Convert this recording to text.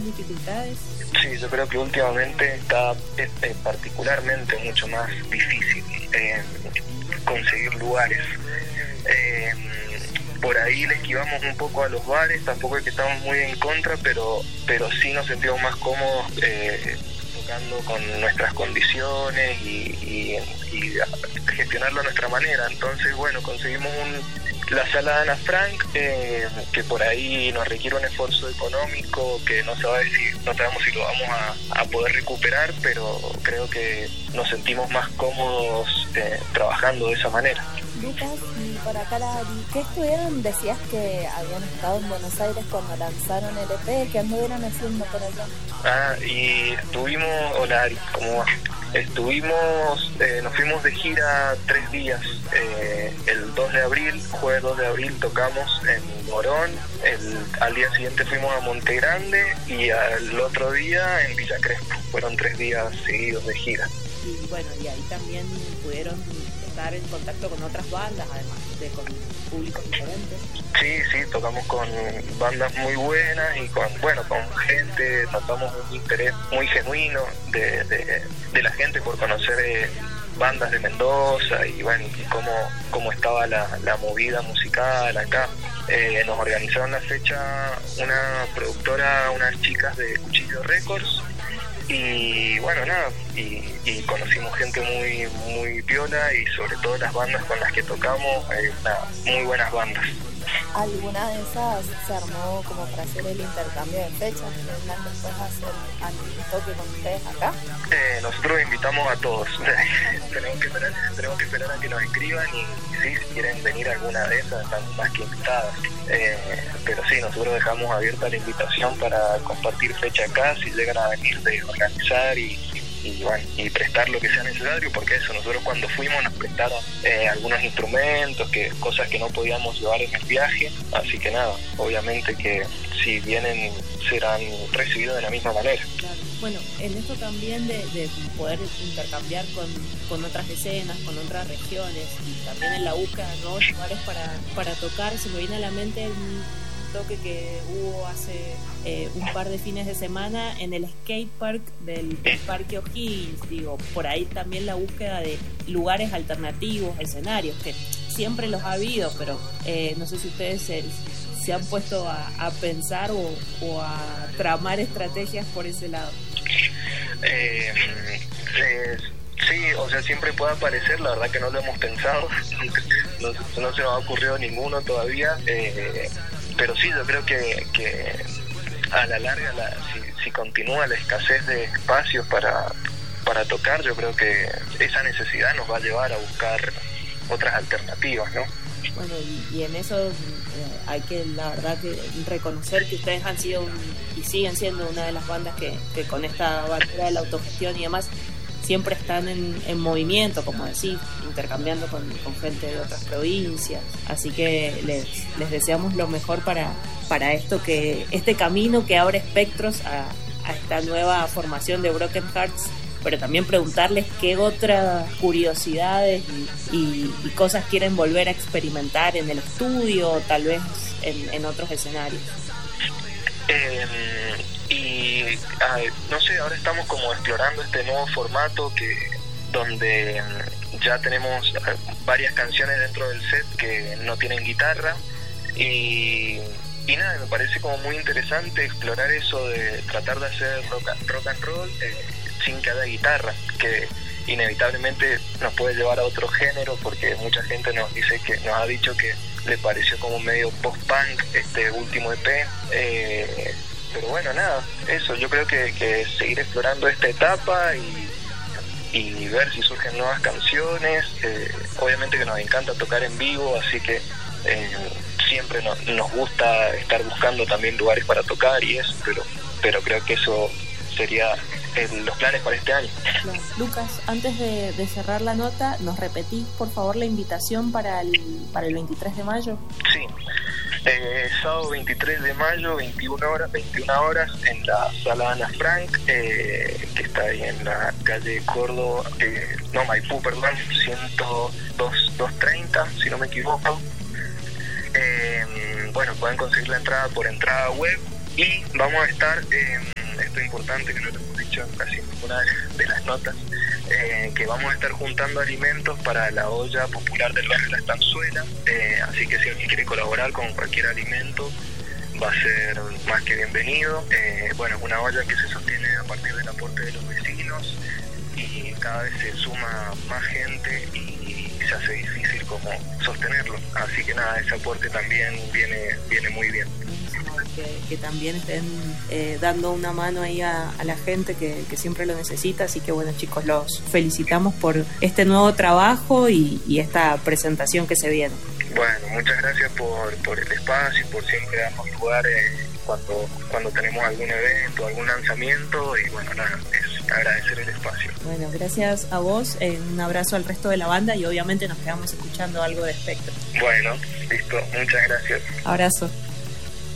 dificultades? Sí, yo creo que últimamente está particularmente mucho más difícil conseguir lugares. Por ahí le esquivamos un poco a los bares, tampoco es que estamos muy en contra, pero sí nos sentimos más cómodos tocando con nuestras condiciones y gestionarlo a nuestra manera. Entonces, bueno, conseguimos la sala Ana Frank, que por ahí nos requiere un esfuerzo económico que no sabemos si lo vamos a poder recuperar, pero creo que nos sentimos más cómodos trabajando de esa manera. Lucas, y para Clara, ¿qué estuvieron? Decías que habían estado en Buenos Aires cuando lanzaron el EP, ¿qué anduvieron haciendo por allá? Y estuvimos, hola Ari, ¿cómo va? Nos fuimos de gira 3 días. El 2 de abril, jueves 2 de abril, tocamos en Morón. Al día siguiente fuimos a Monte Grande y al otro día en Villa Crespo. Fueron 3 días seguidos de gira. Y bueno, y ahí también pudieron estar en contacto con otras bandas, además de con públicos diferentes. Sí, tocamos con bandas muy buenas y con gente, notamos un interés muy genuino de la gente por conocer bandas de Mendoza y bueno, y cómo estaba la movida musical acá. Nos organizaron la fecha una productora, unas chicas de Cuchillo Records. Y bueno, nada, y conocimos gente muy muy piola y sobre todo las bandas con las que tocamos, muy buenas bandas. ¿Alguna de esas se armó como para hacer el intercambio de fechas? ¿Tendrán después hacer algún toque con ustedes acá? Nosotros invitamos a todos. tenemos que esperar a que nos escriban y sí, si quieren venir a alguna de esas están más que invitadas. Pero sí, nosotros dejamos abierta la invitación para compartir fecha acá, si llegan a venir, de organizar y prestar lo que sea necesario, porque eso, nosotros cuando fuimos nos prestaron algunos instrumentos, cosas que no podíamos llevar en el viaje, así que nada, obviamente que si vienen serán recibidos de la misma manera. Claro. Bueno, en esto también de poder intercambiar con otras escenas, con otras regiones y también en la búsqueda de nuevos lugares para tocar, se me viene a la mente un toque que hubo hace un par de fines de semana en el skate park del Parque O'Higgins. Digo, por ahí también la búsqueda de lugares alternativos, escenarios, que siempre los ha habido, pero no sé si ustedes se han puesto a pensar o a tramar estrategias por ese lado. Sí, o sea, siempre puede aparecer, la verdad que no lo hemos pensado, no se nos ha ocurrido ninguno todavía, pero sí, yo creo que a la larga, si continúa la escasez de espacios para tocar, yo creo que esa necesidad nos va a llevar a buscar otras alternativas, ¿no? Bueno, y en eso hay que, la verdad, que reconocer que ustedes han sido y siguen siendo una de las bandas que con esta bandera de la autogestión y demás siempre están en movimiento, como decís, intercambiando con gente de otras provincias. Así que les deseamos lo mejor para este camino que abre espectros a esta nueva formación de Broken Hearts, pero también preguntarles qué otras curiosidades y cosas quieren volver a experimentar en el estudio, o tal vez en otros escenarios. No sé, ahora estamos como explorando este nuevo formato donde ya tenemos varias canciones dentro del set que no tienen guitarra y nada, me parece como muy interesante explorar eso de tratar de hacer rock and roll sin que haya guitarra, que inevitablemente nos puede llevar a otro género, porque mucha gente nos ha dicho que le pareció como medio post-punk este último EP, pero bueno, nada, eso, yo creo que seguir explorando esta etapa y ver si surgen nuevas canciones. Obviamente que nos encanta tocar en vivo, así que siempre nos gusta estar buscando también lugares para tocar y eso, pero creo que eso sería los planes para este año. Claro. Lucas, antes de cerrar la nota, ¿nos repetís por favor la invitación para el 23 de mayo? Sí, sábado 23 de mayo, 21 horas en la sala Ana Frank, que está ahí en la calle Córdoba, Maipú, perdón, 230, si no me equivoco. Bueno, pueden conseguir la entrada por entrada web y vamos a estar dato importante que no lo hemos dicho en casi ninguna de las notas, que vamos a estar juntando alimentos para la olla popular del barrio La Estanzuela, así que si alguien quiere colaborar con cualquier alimento va a ser más que bienvenido. Bueno, es una olla que se sostiene a partir del aporte de los vecinos y cada vez se suma más gente y se hace difícil como sostenerlo, así que nada, ese aporte también viene muy bien. Que también estén dando una mano ahí a la gente que siempre lo necesita, así que bueno, chicos, los felicitamos por este nuevo trabajo y esta presentación que se viene. Bueno, muchas gracias por el espacio y por siempre darnos lugar cuando tenemos algún evento, algún lanzamiento, y bueno, nada, es agradecer el espacio. Bueno, gracias a vos, un abrazo al resto de la banda y obviamente nos quedamos escuchando algo de Espectro. Bueno, listo, muchas gracias. Abrazo.